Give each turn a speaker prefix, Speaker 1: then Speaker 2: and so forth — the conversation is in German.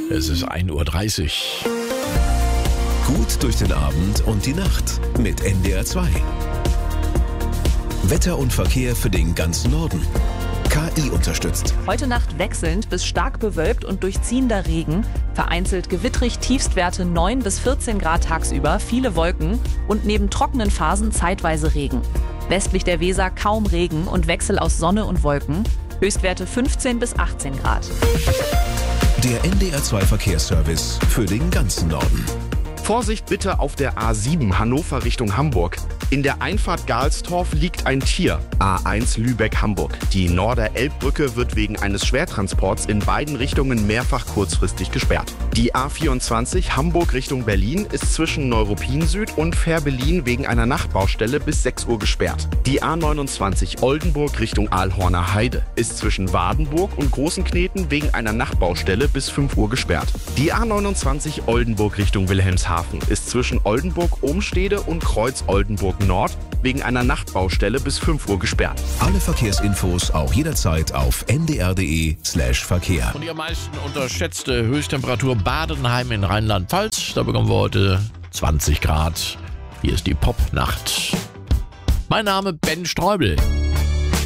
Speaker 1: Es ist 1:30 Uhr.
Speaker 2: Gut durch den Abend und die Nacht mit NDR 2. Wetter und Verkehr für den ganzen Norden. KI unterstützt.
Speaker 3: Heute Nacht wechselnd bis stark bewölkt und durchziehender Regen. Vereinzelt gewittrig, Tiefstwerte 9 bis 14 Grad tagsüber, viele Wolken und neben trockenen Phasen zeitweise Regen. Westlich der Weser kaum Regen und Wechsel aus Sonne und Wolken. Höchstwerte 15 bis 18 Grad.
Speaker 2: Der NDR 2 Verkehrsservice für den ganzen Norden.
Speaker 4: Vorsicht bitte auf der A7 Hannover Richtung Hamburg. In der Einfahrt Galstorf liegt ein Tier. A1 Lübeck-Hamburg. Die Norder-Elbbrücke wird wegen eines Schwertransports in beiden Richtungen mehrfach kurzfristig gesperrt. Die A24 Hamburg Richtung Berlin ist zwischen Neuruppin Süd und Fährberlin wegen einer Nachtbaustelle bis 6 Uhr gesperrt. Die A29 Oldenburg Richtung Aalhorner Heide ist zwischen Wadenburg und Großenkneten wegen einer Nachtbaustelle bis 5 Uhr gesperrt. Die A29 Oldenburg Richtung Wilhelmshaven ist zwischen Oldenburg-Ohmstede und Kreuz-Oldenburg-Nord wegen einer Nachtbaustelle bis 5 Uhr gesperrt.
Speaker 2: Alle Verkehrsinfos auch jederzeit auf ndr.de/Verkehr.
Speaker 1: Und die am meisten unterschätzte Höchsttemperatur Badenheim in Rheinland-Pfalz. Da bekommen wir heute 20 Grad. Hier ist die Popnacht. Mein Name Ben Streubel.